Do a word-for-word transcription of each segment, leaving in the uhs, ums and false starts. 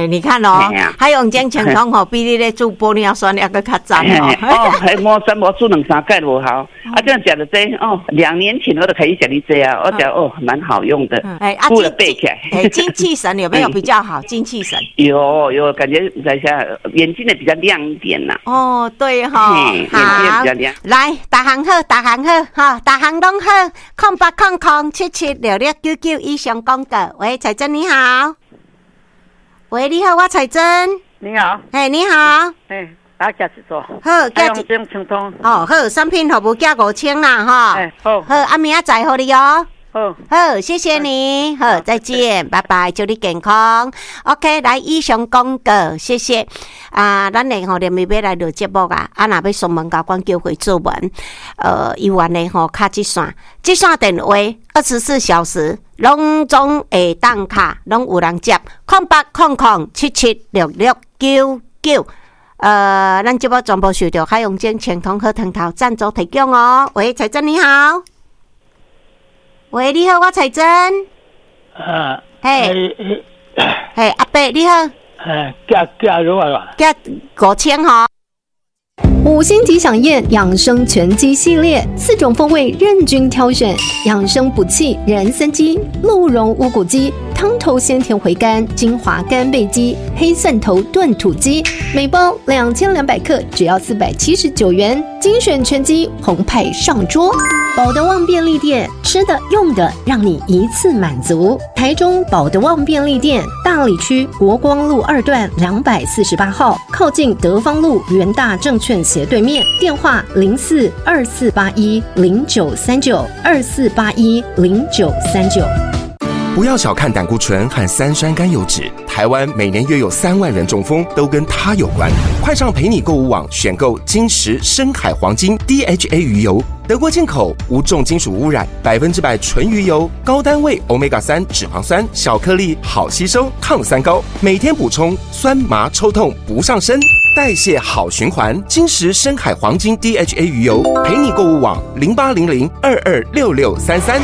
哎，你看哦，还用种青葱吼，比你咧煮玻璃酸还阁较赞哦。 哦，还摸三摸煮两三盖无好，啊，这样讲的这哦，两年前我都可以讲你这样，我讲哦，蛮好用的。 哎，啊， 煮了备起来。 哎，精气神有没有比较好？精气神有有，感觉在下眼睛的比较亮一点呐。 哦，对哈，好， 眼睛比较亮。 来，大行好，大行好，哈，大行拢好，空八空空七七六六九九以上广告。喂，彩珍你好。喂，你好，我彩珍。 你好。 哎，你好。 哎，大家是做。 好， 加一种清通。 哦，好，产品服务加五千啦，哈。 哎，好。 好，啊，明仔载好你哦。 好， 好，谢谢你，好，再见，拜拜，祝你健康。OK， 来以上广告，谢谢。啊，咱呢吼，连袂要来录节目啊，啊，若要上门甲阮叫回做文，呃，医院呢吼，卡这线，这线电话二十四小时，拢总会当卡，拢有人接，空八空空七七六六九九。呃，咱节目全部受到海洋精全通好汤头赞助提供哦。喂，彩珍你好。喂，你好，我彩珍。 啊， 嘿，嘿，阿伯你好。 哎，加加入啊， 加五千哈。 五星级享宴养生全鸡系列，四种风味任君挑选，养生补气人参鸡、鹿茸乌骨鸡、汤头鲜甜回甘金华干贝鸡、黑蒜头炖土鸡，每包两千两百克，只要四百七十九元，精选全鸡澎湃上桌。保德旺便利店，吃的用的让你一次满足。台中保德旺便利店，大里区国光路二段两百四十八号，靠近德芳路元大证券斜对面，电话零四二四八一零九三九二四八一零九三九。 不要小看胆固醇和三酸甘油酯，台湾每年约有三万人中风，都跟它有关。快上陪你购物网选购金石深海黄金 D H A 鱼油，德国进口，无重金属污染，百分之百纯鱼油，高单位 Omega 三脂肪酸，小颗粒，好吸收，抗三高，每天补充，酸麻抽痛不上身，代谢好循环。金石深海黄金 D H A 鱼油，陪你购物网零八零零二二六六三三。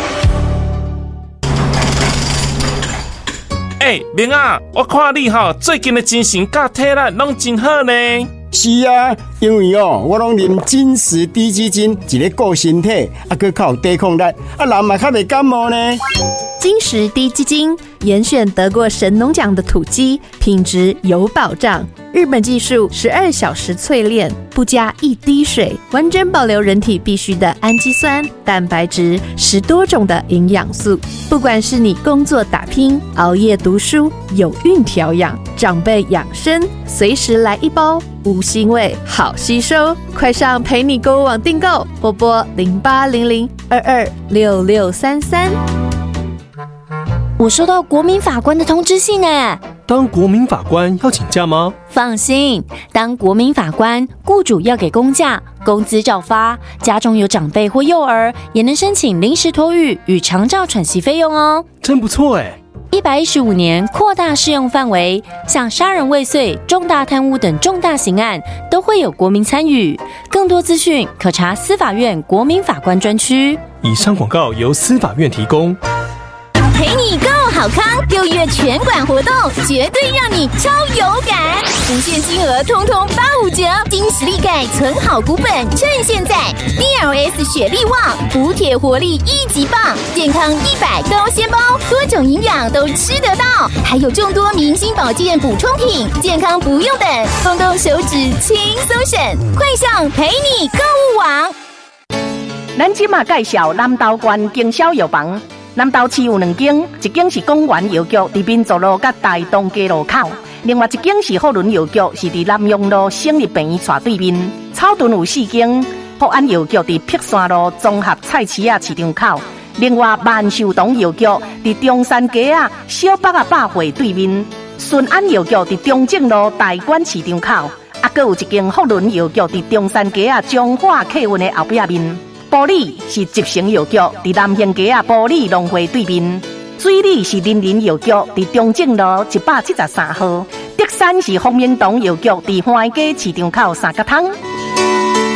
哎、欸，明啊，我看你吼最近的精神甲体力拢真好呢。 是啊，因为哦，我拢啉金石低基金，一个顾身体，啊，佮较有抵抗力，啊，人嘛较袂感冒呢。 金石低基金严选得过神农奖的土鸡，品质有保障。日本技术十二小时淬炼，不加一滴水，完整保留人体必需的氨基酸、蛋白质，十多种的营养素。不管是你工作打拼、熬夜读书、有孕调养、长辈养生，随时来一包，无腥味，好吸收。快上陪你购物网订购，拨拨零八零零二二六六三三。 我收到国民法官的通知信呢。 当国民法官要请假吗？ 放心，当国民法官，雇主要给公假，工资照发。家中有长辈或幼儿，也能申请临时托育与长照喘息费用哦。 真不错哎！ 一百一十五年扩大适用范围，像杀人未遂、重大贪污等重大刑案都会有国民参与。更多资讯可查司法院国民法官专区。 以上广告由司法院提供。 陪你购好康，六月全馆活动绝对让你超有感，无限金额通通八五折，金实力钙存好股本，趁现在 D L S 雪力旺补铁活力一级棒，健康一百高纤包，多种营养都吃得到，还有众多明星保健补充品，健康不用等，动动手指轻松省，快上陪你购物网。 咱即马介绍南投县经销药房。南投市有两间，一间是公园药局，伫民族路甲大东街路口；另外一间是福伦药局，是伫南阳路省立病院斜对面。草屯有四间，福安药局伫碧山路综合菜市仔市场口；另外万寿堂药局伫中山街啊小北啊百货对面。顺安药局伫中正路大馆市场口，啊，阁有一间福伦药局伫中山街啊中华客运的后壁面。埔里是集成药局，伫南兴街啊埔里农会对面；水里是林林药局，伫中正路一百七十三号；德山是丰明堂药局，伫花街市场口三角汤。